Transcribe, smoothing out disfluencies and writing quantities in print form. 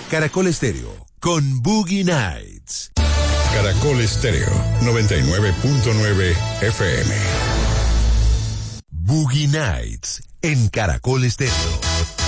Caracol Estéreo, con Boogie Nights. Caracol Estéreo, 99.9 FM. Boogie Nights, en Caracol Estéreo.